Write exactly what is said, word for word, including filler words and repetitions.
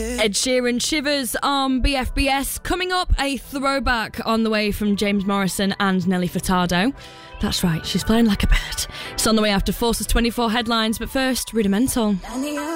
Ed Sheeran, Shivers on B F B S. Coming up, a throwback on the way from James Morrison and Nelly Furtado. That's right, she's flying like a bird. It's on the way after Forces twenty-four headlines, but first, Rudimental.